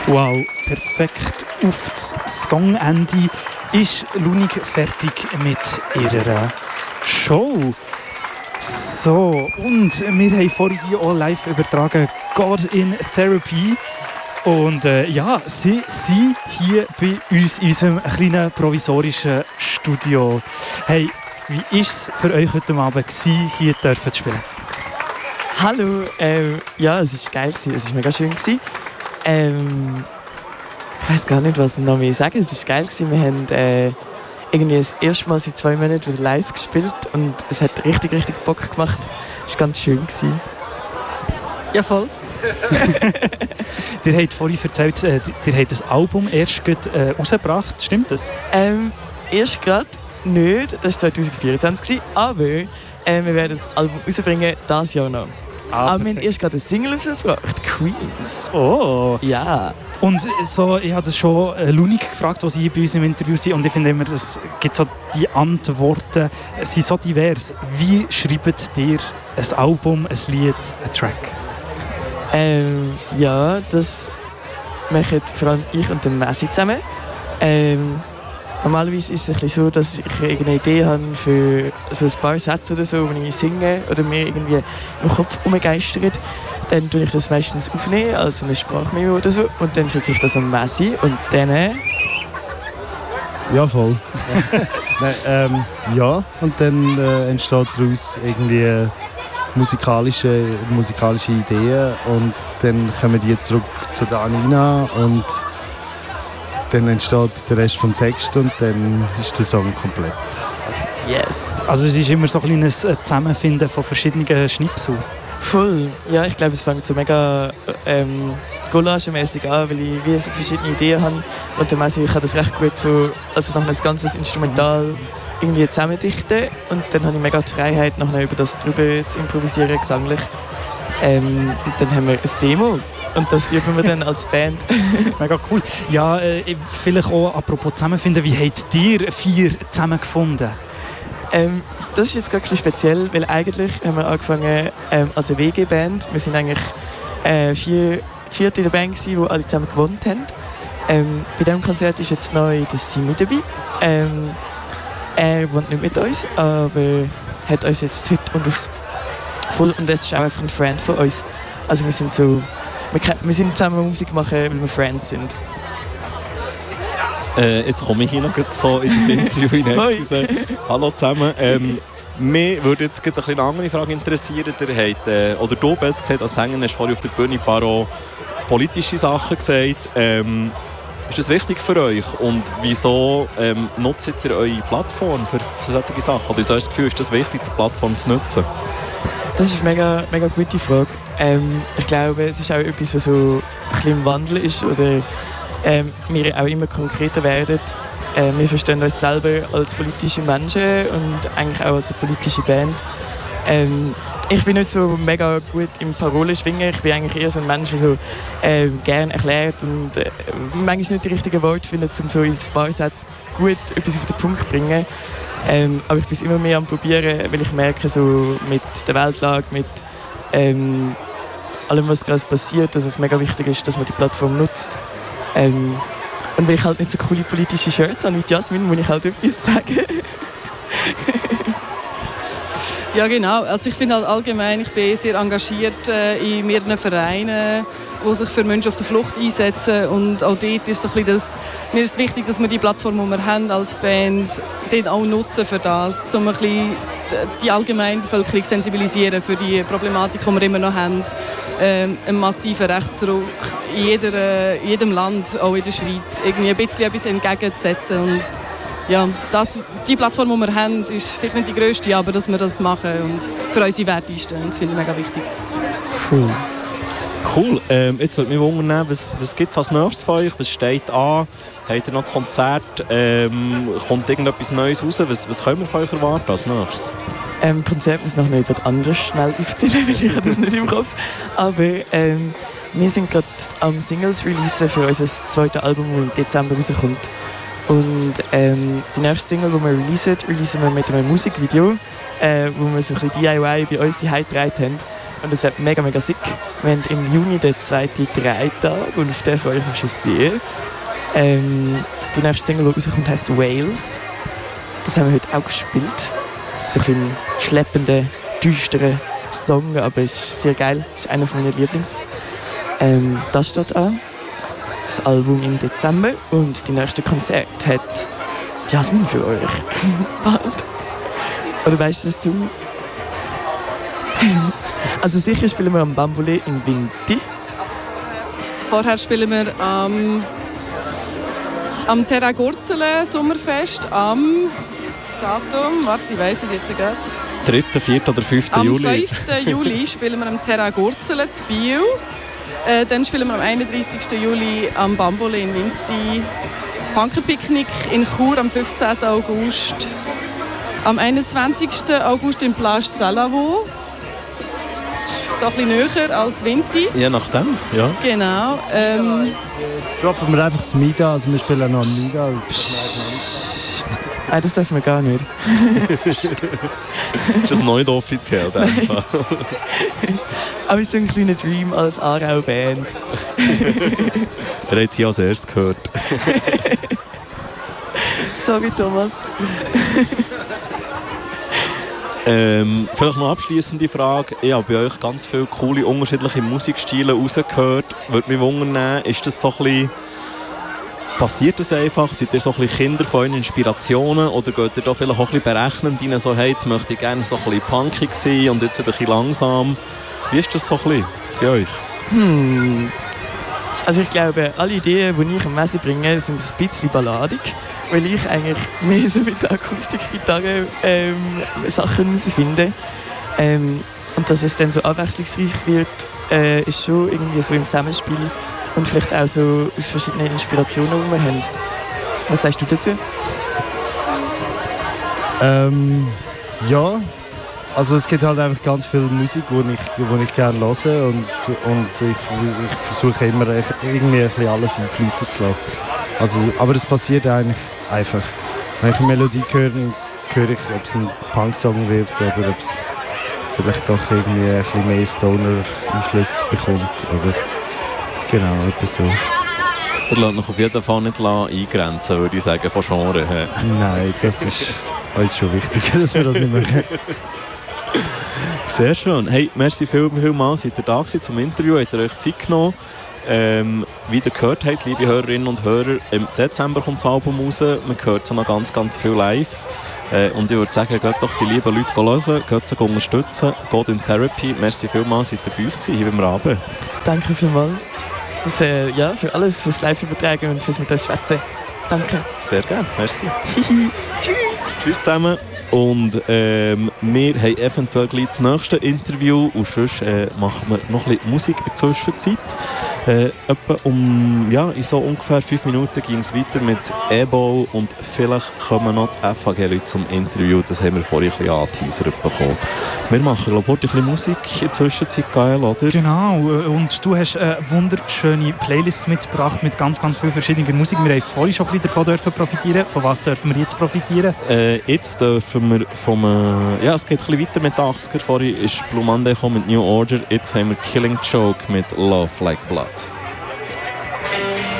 Wow, perfekt auf das Songende ist Lunig fertig mit ihrer Show. So, und wir haben vorhin auch live übertragen God in Therapy. Und ja, sie sind hier bei uns in unserem kleinen provisorischen Studio. Hey, wie war es für euch heute Abend, hier zu spielen? Hallo, ja, es war geil, es war mega schön. Ich weiss gar nicht, was ich noch mehr sagen. Es war geil. Wir haben irgendwie das erste Mal seit 2 Monaten wieder live gespielt und es hat richtig, richtig Bock gemacht. Es war ganz schön. Ja, voll. Ihr habt vorhin erzählt, ihr habt das Album erst rausgebracht, stimmt das? Erst gerade nicht, das war 2024, aber wir werden das Album rausbringen, dieses Jahr noch. Aber wir haben erst gerade eine Single rausgebracht, Queens. Oh! Ja. Und so, ich habe das schon Lunig gefragt, was sie bei uns im Interview sind, und ich finde immer, es gibt so die Antworten, sind so divers. Wie schreibt ihr ein Album, ein Lied, einen Track? Ja, das machen vor allem ich und der Messi zusammen. Normalerweise ist es ein bisschen so, dass ich irgendeine Idee habe für so ein paar Sätze oder so, wenn ich singe oder mir irgendwie im Kopf umgeistert. Dann tue ich das meistens aufnehmen, also eine Sprachmemo oder so, und dann schicke ich das an Messi und dann... Ja, voll. Nein, ja, und dann entsteht daraus irgendwie musikalische Ideen und dann kommen die zurück zu der Anina und dann entsteht der Rest vom Text und dann ist der Song komplett. Yes! Also es ist immer so ein kleines Zusammenfinden von verschiedenen Schnipseln. Voll. Ja, ich glaube, es fängt so mega Collage-mäßig an, weil ich wie so verschiedene Ideen habe. Und dann ich kann das recht gut so, also noch ein ganzes Instrumental irgendwie zusammendichten. Und dann habe ich mega die Freiheit, noch über das drüber zu improvisieren, gesanglich. Und dann haben wir ein Demo. Und das üben wir dann als Band. Mega cool. Ja, vielleicht auch apropos zusammenfinden, wie habt ihr 4 zusammengefunden? Das ist jetzt gerade ein bisschen speziell, weil eigentlich haben wir angefangen als eine WG-Band. Wir sind eigentlich 4 in der Band gewesen, die alle zusammen gewohnt haben. Bei diesem Konzert ist jetzt neu das Simon dabei. Er wohnt nicht mit uns, aber hat uns jetzt heute voll, und das ist auch einfach ein Freund von uns. Also wir sind so, wir sind zusammen Musik machen, weil wir Friends sind. Jetzt komme ich hier noch so in das Interview hinein. Hallo zusammen. Mich würde jetzt eine bisschen andere Frage interessieren. Oder du besser gesagt als Sänger hast vorhin auf der Bühne ein paar politische Sachen gesagt. Ist das wichtig für euch? Und wieso nutzt ihr eure Plattform für solche Sachen? Oder wieso hast du das Gefühl, ist das wichtig, die Plattform zu nutzen? Das ist eine mega gute Frage. Ich glaube, es ist auch etwas, was so ein bisschen im Wandel ist oder wir auch immer konkreter werden. Wir verstehen uns selber als politische Menschen und eigentlich auch als eine politische Band. Ich bin nicht so mega gut im Parolenschwingen. Ich bin eigentlich eher so ein Mensch, der so gerne erklärt und manchmal nicht die richtigen Worte findet, um so in ein paar Sätzen gut etwas auf den Punkt zu bringen. Aber ich bin es immer mehr am Probieren, weil ich merke, so mit der Weltlage, mit allem, was gerade passiert, dass es mega wichtig ist, dass man die Plattform nutzt. Und weil ich halt nicht so coole politische Shirts habe wie Jasmin, muss ich halt etwas sagen. Ja, genau. Also ich finde halt allgemein, ich bin sehr engagiert in mehreren Vereinen, die sich für Menschen auf der Flucht einsetzen. Und auch dort ist so ein bisschen mir ist es wichtig, dass wir die Plattform, die wir haben als Band, dort auch nutzen für das, um ein bisschen die Allgemeinbevölkerung sensibilisieren für die Problematik, die wir immer noch haben. Einen massiven Rechtsruck in jedem Land, auch in der Schweiz, irgendwie ein bisschen etwas entgegenzusetzen. Und ja, die Plattform, die wir haben, ist vielleicht nicht die grösste, aber dass wir das machen und für unsere Werte einstehen, finde ich mega wichtig. Cool. Jetzt würde mich wundern, was gibt es als nächstes von euch? Was steht an? Habt ihr noch Konzerte? Kommt irgendetwas Neues raus? Was können wir von euch erwarten als nächstes? Konzert muss noch nicht anders schnell aufzählen, weil ich habe das nicht im Kopf. Aber wir sind gerade am Singles releasen für unser zweites Album, das im Dezember rauskommt. Und die nächste Single, die wir releasen wir mit einem Musikvideo, wo wir so ein bisschen DIY bei uns die getragen haben. und es wird mega, mega sick. Wir haben im Juni den 2. Dreitag und auf den freue ich mich schon sehr. Die nächste Single, die rauskommt, heisst Wales. Das haben wir heute auch gespielt. Das ist ein schleppender, düsterer Song, aber ist sehr geil. Das ist einer meiner Lieblings. Das steht an. Das Album im Dezember und die nächste Konzert hat Jasmin für euch. Bald. Oder weißt du das du? Also sicher spielen wir am Bambule in Vinti. Vorher spielen wir am Terra Gurzele Sommerfest am Datum, warte, ich weiss es jetzt gerade. 3., 4. oder 5. Juli? Am 5. Juli spielen wir am Terra Gurzele zu Biel. Dann spielen wir am 31. Juli am Bambole in Vinti. Funkerpicknick in Chur am 15. August. Am 21. August in Plage Salavo. Das ist ein bisschen näher als Vinti. Je nachdem, ja. Genau. Jetzt droppen wir einfach das Mida, also wir spielen noch ein Mida. Nein, das dürfen wir gar nicht. Ist das nicht offiziell? Aber wir sind ein kleiner Dream als Aarau-Band. Ihr habt sie als erstes gehört. Sorry, Thomas. Vielleicht noch eine abschliessende Frage. Ich habe bei euch ganz viele coole, unterschiedliche Musikstile rausgehört. Würde mich wundern, ist das so ein bisschen... Passiert das einfach? Seid ihr so ein bisschen Kinder von euren Inspirationen? Oder geht ihr da vielleicht auch ein bisschen berechnend rein, so, hey, jetzt möchte ich gerne so ein bisschen punkig sein und jetzt wieder ein bisschen langsam? Wie ist das so ein bisschen bei euch? Also ich glaube, alle Ideen, die ich am Messe bringe, sind ein bisschen balladig, weil ich eigentlich mehr so mit der Akustikgitarre Sachen finde. Und dass es dann so abwechslungsreich wird, ist schon irgendwie so im Zusammenspiel und vielleicht auch so aus verschiedenen Inspirationen, die wir haben. Was sagst du dazu? Ja, also es gibt halt einfach ganz viel Musik, die ich gerne höre und ich versuche immer irgendwie ein bisschen alles einfließen zu lassen. Also, aber es passiert eigentlich einfach. Wenn ich eine Melodie höre ich, ob es ein Punk-Song wird oder ob es vielleicht doch irgendwie ein bisschen mehr Stoner-Einfluss bekommt. Oder genau, etwas so. Ihr lasst euch auf jeden Fall nicht eingrenzen, würde ich sagen, von Genre her. Nein, das ist uns schon wichtig, dass wir das nicht machen. Sehr schön. Hey, merci vielmals, seid ihr da gewesen zum Interview, habt ihr euch Zeit genommen. Wie ihr gehört habt, liebe Hörerinnen und Hörer, im Dezember kommt das Album raus. Man hört es noch ganz, ganz viel live. Und ich würde sagen, geht doch die lieben Leute hören, geht sie unterstützen, geht in Therapy. Merci vielmals, seid ihr bei uns gewesen, hier beim Raben. Danke vielmals. Das, ja, für alles, fürs Live-Übertragen und fürs mit uns schwätzen. Danke. Sehr gerne, merci. Tschüss. Tschüss zusammen. Und wir haben eventuell gleich das nächste Interview und sonst machen wir noch ein bisschen Musik in der Zwischenzeit. Etwa in so ungefähr 5 Minuten ging es weiter mit E-Ball und vielleicht kommen noch die FAG-Leute zum Interview. Das haben wir vorhin ein bisschen angeteasert bekommen. Wir machen, glaube ich, ein bisschen Musik in der Zwischenzeit, geil, oder? Genau, und du hast eine wunderschöne Playlist mitgebracht mit ganz, ganz viel verschiedener Musik. Wir haben vorhin schon ein bisschen davon profitieren. Von was dürfen wir jetzt profitieren? Jetzt dürfen wir es geht ein bisschen weiter mit den 80er. Vorhin ist Blue Monday mit New Order. Jetzt haben wir Killing Joke mit Love Like Blood.